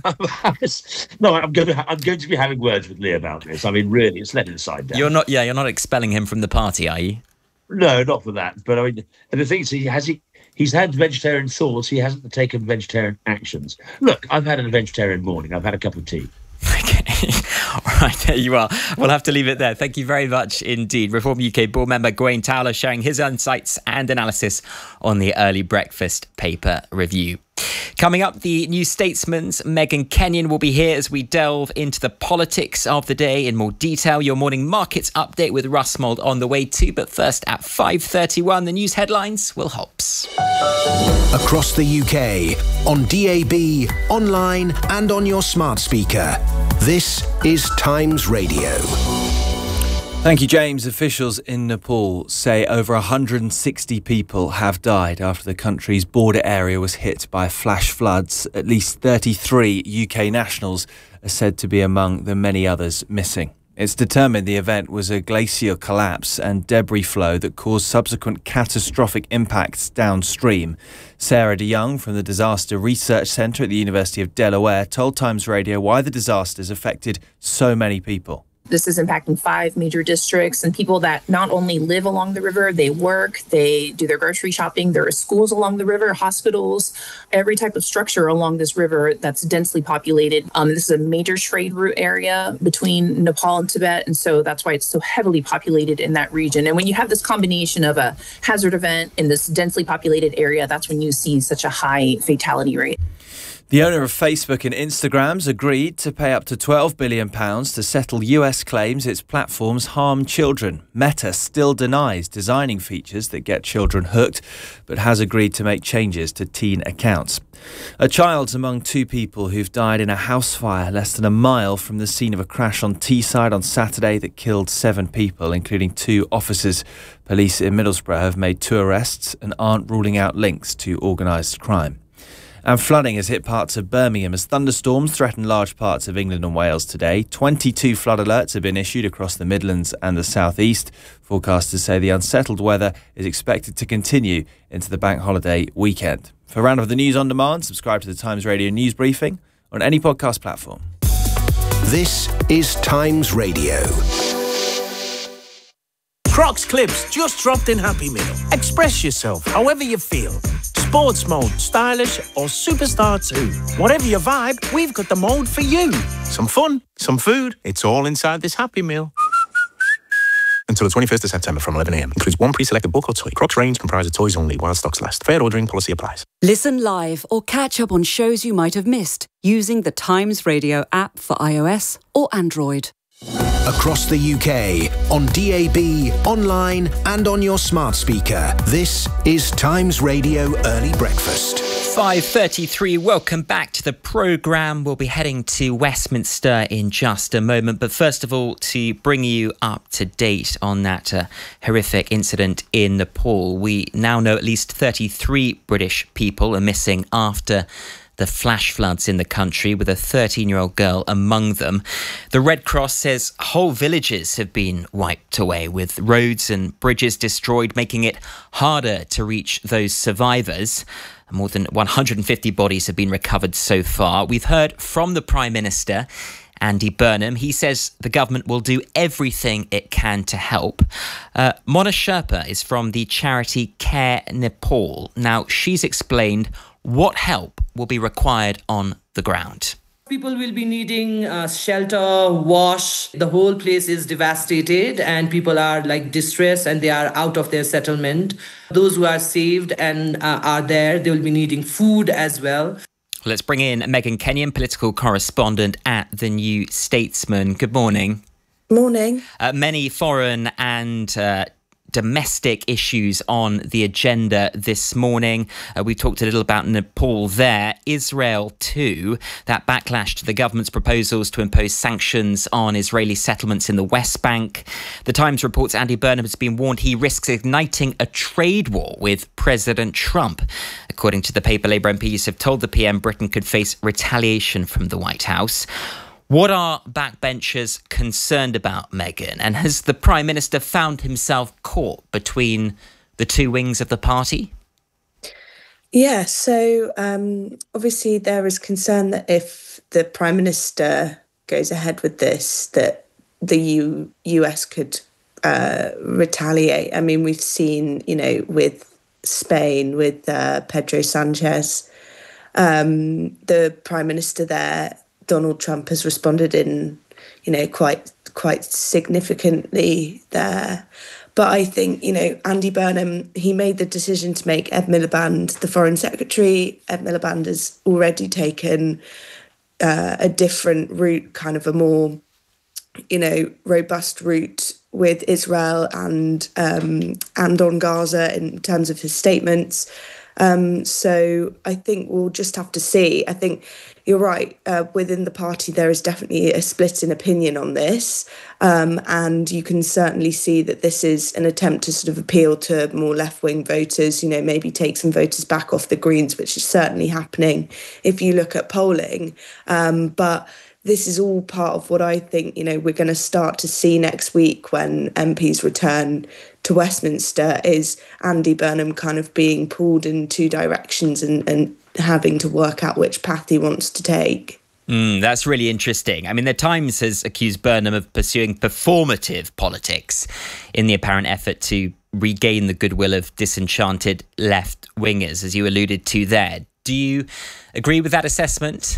R: no, I'm going to I'm going to be having words with Lee about this. I mean, really, it's let inside down.
L: You're not, yeah, you're not expelling him from the party, are you?
R: No, not for that. But I mean, and the thing is, he has he he's had vegetarian thoughts. He hasn't taken vegetarian actions. Look, I've had a vegetarian morning. I've had a cup of tea.
L: Okay, all Right, there you are. We'll have to leave it there. Thank you very much indeed. Reform U K board member Gawain Towler sharing his insights and analysis on the Early Breakfast paper review. Coming up, the New Statesman's Megan Kenyon will be here as we delve into the politics of the day in more detail. Your morning markets update with Russ Mould on the way too. But first at five thirty-one, the news headlines, Will Hobbs.
Q: Across the U K, on D A B, online and on your smart speaker. This is Times Radio.
M: Thank you, James. Officials in Nepal say over one hundred sixty people have died after the country's border area was hit by flash floods. At least thirty-three U K nationals are said to be among the many others missing. It's determined the event was a glacial collapse and debris flow that caused subsequent catastrophic impacts downstream. Sarah de Young from the Disaster Research Centre at the University of Delaware told Times Radio why the disasters affected so many people.
A: This is impacting five major districts and people that not only live along the river, they work, they do their grocery shopping, there are schools along the river, hospitals, every type of structure along this river that's densely populated. Um, this is a major trade route area between Nepal and Tibet, and so that's why it's so heavily populated in that region. And when you have this combination of a hazard event in this densely populated area, that's when you see such a high fatality rate.
M: The owner of Facebook and Instagram's agreed to pay up to twelve billion pounds to settle U S claims its platforms harm children. Meta still denies designing features that get children hooked, but has agreed to make changes to teen accounts. A child's among two people who've died in a house fire less than a mile from the scene of a crash on Teesside on Saturday that killed seven people, including two officers. Police in Middlesbrough have made two arrests and aren't ruling out links to organised crime. And flooding has hit parts of Birmingham as thunderstorms threaten large parts of England and Wales today. twenty-two flood alerts have been issued across the Midlands and the South East. Forecasters say the unsettled weather is expected to continue into the bank holiday weekend. For a round of the news on demand, subscribe to the Times Radio news briefing on any podcast platform.
Q: This is Times Radio.
B: Crocs Clips just dropped in Happy Meal. Express yourself however you feel. Sports mode, stylish or superstar too. Whatever your vibe, we've got the mode for you. Some fun, some food, it's all inside this Happy Meal. Until the twenty-first of September from eleven a m. Includes one pre-selected book or toy. Crocs range comprises toys only while stocks last. Fair ordering policy applies.
E: Listen live or catch up on shows you might have missed using the Times Radio app for iOS or Android.
Q: Across the U K, on D A B, online and on your smart speaker. This is Times Radio Early Breakfast.
L: five thirty-three, welcome back to the programme. We'll be heading to Westminster in just a moment. But first of all, to bring you up to date on that uh, horrific incident in Nepal, we now know at least thirty-three British people are missing after the flash floods in the country, with a thirteen-year-old girl among them. The Red Cross says whole villages have been wiped away, with roads and bridges destroyed, making it harder to reach those survivors. More than one hundred fifty bodies have been recovered so far. We've heard from the Prime Minister, Andy Burnham. He says the government will do everything it can to help. Uh, Mona Sherpa is from the charity Care Nepal. Now, she's explained what help will be required on the ground.
W: People will be needing uh, shelter, wash. The whole place is devastated and people are like distressed and they are out of their settlement. Those who are saved and uh, are there, they will be needing food as well.
L: Let's bring in Megan Kenyon, political correspondent at The New Statesman. Good morning.
X: Morning.
L: Uh, many foreign and uh, domestic issues on the agenda this morning. Uh, we talked a little about Nepal there. Israel too. That backlash to the government's proposals to impose sanctions on Israeli settlements in the West Bank. The Times reports Andy Burnham has been warned he risks igniting a trade war with President Trump. According to the paper, Labour M Ps have told the P M Britain could face retaliation from the White House. What are backbenchers concerned about, Megan? And has the Prime Minister found himself caught between the two wings of the party?
X: Yeah, so um, obviously there is concern that if the Prime Minister goes ahead with this, that the U- US could uh, retaliate. I mean, we've seen, you know, with Spain, with uh, Pedro Sanchez, um, the Prime Minister there, Donald Trump, has responded in you know, quite quite significantly there. But I think, you know, Andy Burnham, he made the decision to make Ed Miliband the Foreign Secretary. Ed Miliband has already taken uh, a different route, kind of a more, you know, robust route with Israel and um, and on Gaza in terms of his statements. Um, so I think we'll just have to see. I think you're right. Uh, within the party, there is definitely a split in opinion on this. Um, and you can certainly see that this is an attempt to sort of appeal to more left-wing voters, you know, maybe take some voters back off the Greens, which is certainly happening if you look at polling. Um, but this is all part of what I think, you know, we're going to start to see next week when M Ps return to Westminster, is Andy Burnham kind of being pulled in two directions and, and having to work out which path he wants to take.
L: Mm, that's really interesting. I mean, The Times has accused Burnham of pursuing performative politics in the apparent effort to regain the goodwill of disenchanted left-wingers, as you alluded to there. Do you agree with that assessment?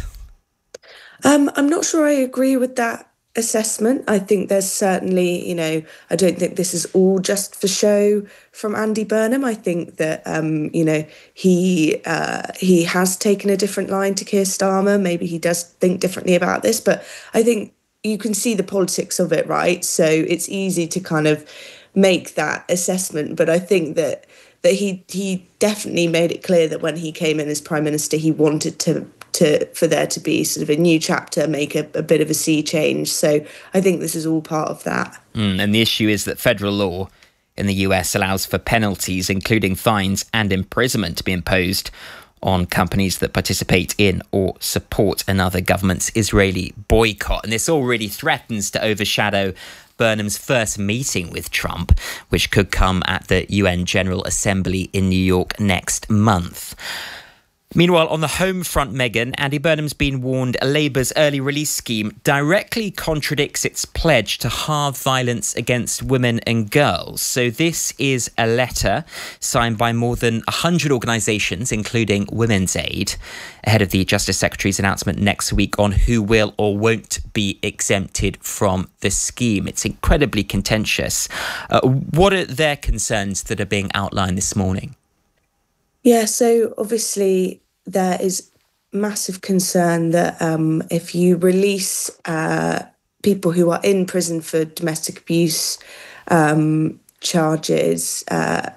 X: Um, I'm not sure I agree with that assessment. I think there's certainly, you know, I don't think this is all just for show from Andy Burnham. I think that, um, you know, he uh, he has taken a different line to Keir Starmer. Maybe he does think differently about this, but I think you can see the politics of it, right? So it's easy to kind of make that assessment. But I think that that he he definitely made it clear that when he came in as Prime Minister, he wanted to to for there to be sort of a new chapter, make a, a bit of a sea change. So I think this is all part of that.
L: Mm, and the issue is that federal law in the U S allows for penalties, including fines and imprisonment, to be imposed on companies that participate in or support another government's Israeli boycott. And this all really threatens to overshadow Burnham's first meeting with Trump, which could come at the U N General Assembly in New York next month. Meanwhile, on the home front, Meghan, Andy Burnham's been warned Labour's early release scheme directly contradicts its pledge to halve violence against women and girls. So this is a letter signed by more than one hundred organisations, including Women's Aid, ahead of the Justice Secretary's announcement next week on who will or won't be exempted from the scheme. It's incredibly contentious. Uh, what are their concerns that are being outlined this morning?
X: Yeah, so obviously there is massive concern that um, if you release uh, people who are in prison for domestic abuse um, charges, uh,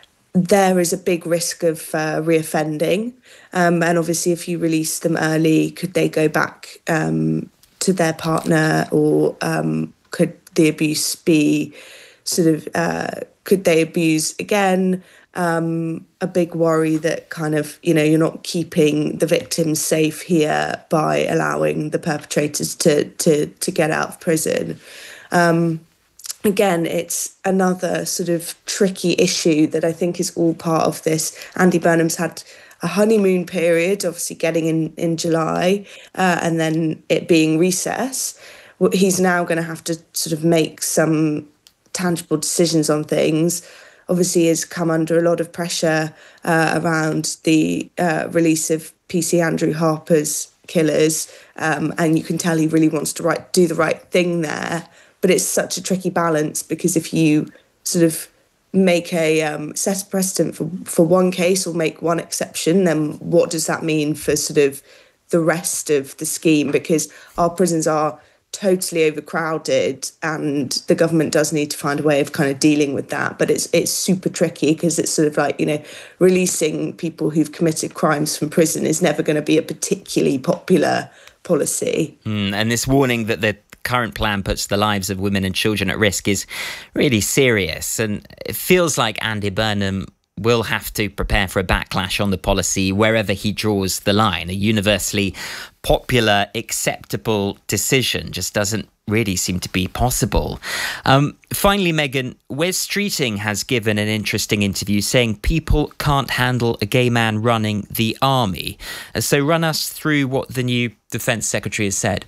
X: there is a big risk of uh, reoffending. Um, and obviously if you release them early, could they go back um, to their partner, or um, could the abuse be sort of, uh, could they abuse again? Um, a big worry that kind of, you know, you're not keeping the victims safe here by allowing the perpetrators to to to get out of prison. Um, again, it's another sort of tricky issue that I think is all part of this. Andy Burnham's had a honeymoon period, obviously getting in, in July, uh, and then it being recess. He's now going to have to sort of make some tangible decisions on things. Obviously has come under a lot of pressure uh, around the uh, release of P C Andrew Harper's killers. Um, and you can tell he really wants to right, do the right thing there. But it's such a tricky balance, because if you sort of make a um, set a precedent for, for one case or make one exception, then what does that mean for sort of the rest of the scheme? Because our prisons are totally overcrowded, and the government does need to find a way of kind of dealing with that. But it's it's super tricky, because it's sort of like, you know, releasing people who've committed crimes from prison is never going to be a particularly popular policy.
L: Mm, and this warning that the current plan puts the lives of women and children at risk is really serious. And it feels like Andy Burnham will have to prepare for a backlash on the policy wherever he draws the line. A universally popular, acceptable decision just doesn't really seem to be possible. Um, finally, Meghan, Wes Streeting has given an interesting interview saying people can't handle a gay man running the army. So run us through what the new Defence Secretary has said.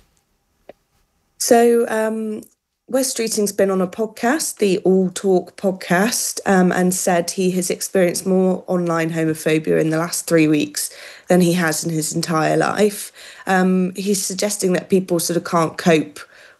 X: So um, Wes Streeting's been on a podcast, the All Talk podcast, um, and said he has experienced more online homophobia in the last three weeks than he has in his entire life. Um, he's suggesting that people sort of can't cope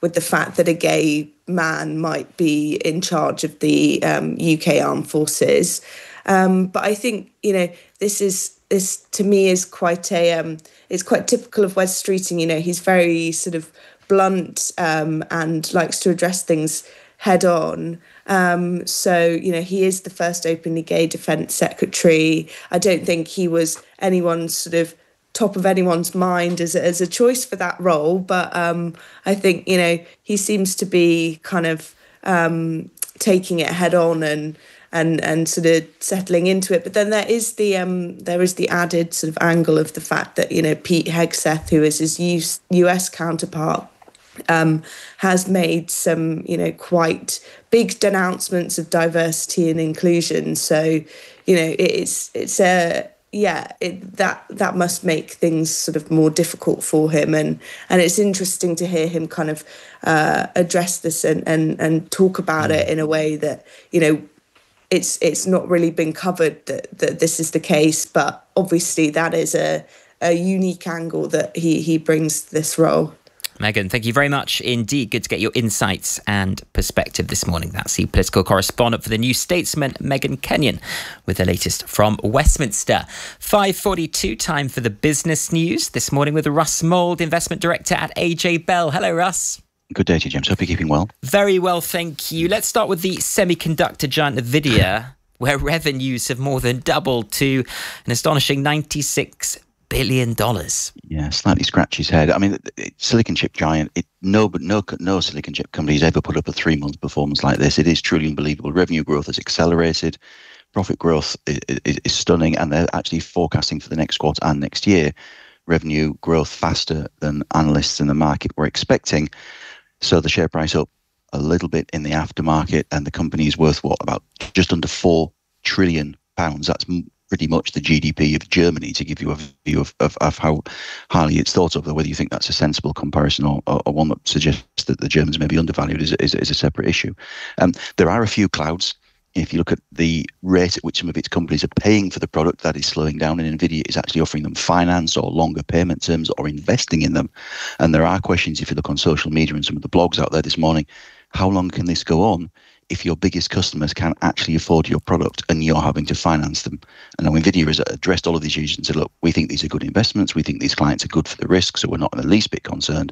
X: with the fact that a gay man might be in charge of the um, U K Armed Forces. Um, but I think, you know, this is this to me is quite a um, it's quite typical of Wes Streeting. You know, he's very sort of blunt um, and likes to address things head on. Um, so, you know, he is the first openly gay defence secretary. I don't think he was anyone's sort of top of anyone's mind as a, as a choice for that role. But um, I think, you know, he seems to be kind of um, taking it head on and and and sort of settling into it. But then there is the um, there is the added sort of angle of the fact that, you know, Pete Hegseth, who is his U S counterpart, um, has made some, you know, quite big denouncements of diversity and inclusion. So, you know, it's it's a yeah, it, that that must make things sort of more difficult for him, and and it's interesting to hear him kind of uh, address this and, and and talk about it in a way that, you know, it's it's not really been covered that, that this is the case, but obviously that is a, a unique angle that he he brings to this role.
L: Megan, thank you very much indeed. Good to get your insights and perspective this morning. That's the political correspondent for the New Statesman, Megan Kenyon, with the latest from Westminster. five forty-two, time for the business news. This morning with Russ Mould, Investment Director at A J Bell. Hello, Russ.
C: Good day to you, James. Hope you're keeping well.
L: Very well, thank you. Let's start with the semiconductor giant Nvidia, where revenues have more than doubled to an astonishing ninety-six billion dollars.
C: Yeah, slightly scratch his head. I mean, it, silicon chip giant, it, no, but no, no silicon chip company has ever put up a three-month performance like this. It is truly unbelievable. Revenue growth has accelerated. Profit growth is, is, is stunning, and they're actually forecasting for the next quarter and next year revenue growth faster than analysts in the market were expecting. So the share price up a little bit in the aftermarket, and the company is worth, what, about just under four trillion pounds. That's pretty much the G D P of Germany, to give you a view of, of, of how highly it's thought of. Whether you think that's a sensible comparison or, or, or one that suggests that the Germans may be undervalued is, is, is a separate issue. Um, there are a few clouds. If you look at the rate at which some of its companies are paying for the product, that is slowing down, and Nvidia is actually offering them finance or longer payment terms or investing in them. And there are questions, if you look on social media and some of the blogs out there this morning, how long can this go on if your biggest customers can't actually afford your product and you're having to finance them? And now Nvidia has addressed all of these issues and said, look, we think these are good investments. We think these clients are good for the risk, so we're not in the least bit concerned.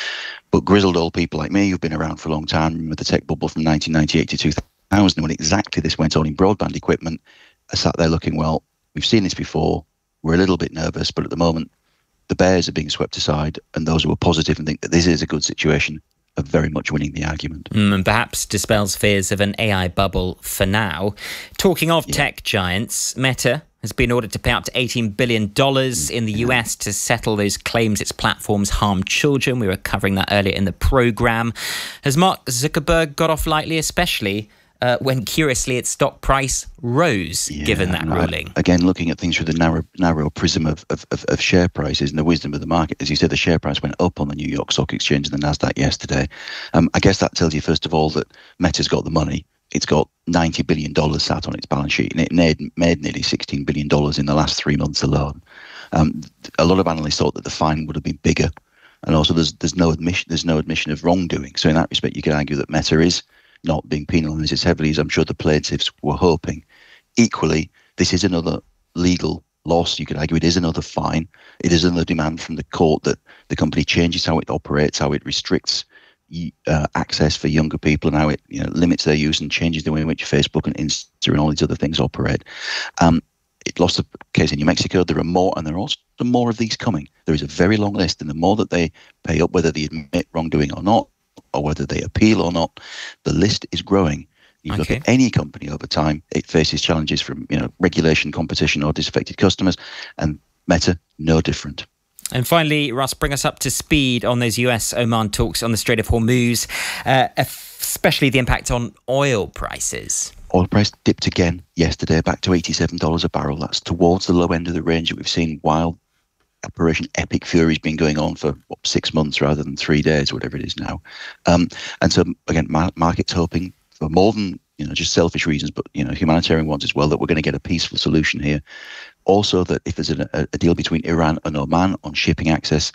C: But grizzled old people like me who've been around for a long time, remember the tech bubble from nineteen ninety-eight to two thousand, when exactly this went on in broadband equipment, are sat there looking, well, we've seen this before. We're a little bit nervous, but at the moment, the bears are being swept aside, and those who are positive and think that this is a good situation are very much winning the argument.
L: Mm, and perhaps dispels fears of an A I bubble for now. Talking of yeah. tech giants, Meta has been ordered to pay up to eighteen billion dollars in the U S to settle those claims its platforms harm children. We were covering that earlier in the programme. Has Mark Zuckerberg got off lightly, especially Uh, when, curiously, its stock price rose, yeah, given that right. ruling?
C: Again, looking at things through the narrow narrow prism of, of, of, of share prices and the wisdom of the market. As you said, the share price went up on the New York Stock Exchange and the NASDAQ yesterday. Um, I guess that tells you, first of all, that Meta's got the money. It's got ninety billion dollars sat on its balance sheet, and it made, made nearly sixteen billion dollars in the last three months alone. Um, a lot of analysts thought that the fine would have been bigger. And also, there's there's no admission there's no admission of wrongdoing. So in that respect, you could argue that Meta is not being penalised as heavily as I'm sure the plaintiffs were hoping. Equally, this is another legal loss. You could argue it is another fine. It is another demand from the court that the company changes how it operates, how it restricts uh, access for younger people, and how it, you know, limits their use and changes the way in which Facebook and Insta and all these other things operate. Um, it lost the case in New Mexico. There are more, and there are also more of these coming. There is a very long list, and the more that they pay up, whether they admit wrongdoing or not, or whether they appeal or not, the list is growing. You okay. look at any company over time, it faces challenges from, you know, regulation, competition, or disaffected customers, and Meta, no different.
L: And finally, Russ, bring us up to speed on those U S Oman talks on the Strait of Hormuz, uh, especially the impact on oil prices.
C: Oil price dipped again yesterday, back to eighty-seven dollars a barrel. That's towards the low end of the range that we've seen while Operation Epic Fury's been going on for what, six months rather than three days, whatever it is now. Um, and so, again, mar- market's hoping for more than, you know, just selfish reasons, but, you know, humanitarian ones as well, that we're going to get a peaceful solution here. Also, that if there's a, a deal between Iran and Oman on shipping access,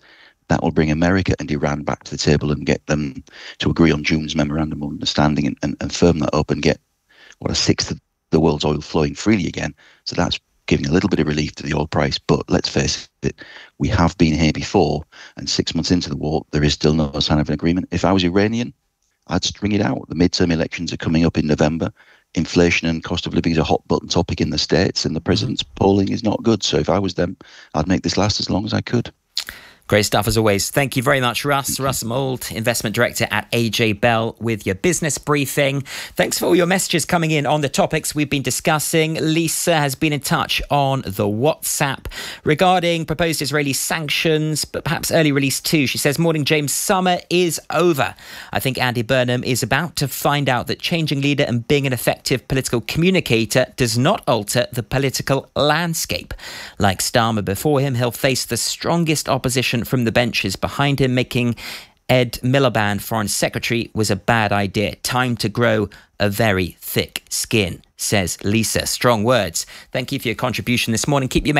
C: That will bring America and Iran back to the table and get them to agree on June's memorandum of understanding and, and, and firm that up and get, what, a sixth of the world's oil flowing freely again. So that's giving a little bit of relief to the oil price. But let's face it, we have been here before, and six months into the war, there is still no sign of an agreement. If I was Iranian, I'd string it out. The midterm elections are coming up in November. Inflation and cost of living is a hot button topic in the States, and the president's polling is not good. So if I was them, I'd make this last as long as I could.
L: Great stuff as always. Thank you very much, Russ. Russ Mould, Investment Director at A J Bell, with your business briefing. Thanks for all your messages coming in on the topics we've been discussing. Lisa has been in touch on the WhatsApp regarding proposed Israeli sanctions, but perhaps early release too. She says, morning, James, summer is over. I think Andy Burnham is about to find out that changing leader and being an effective political communicator does not alter the political landscape. Like Starmer before him, he'll face the strongest opposition from the benches behind him. Making Ed Miliband Foreign Secretary was a bad idea. Time to grow a very thick skin, says Lisa. Strong words. Thank you for your contribution this morning. Keep your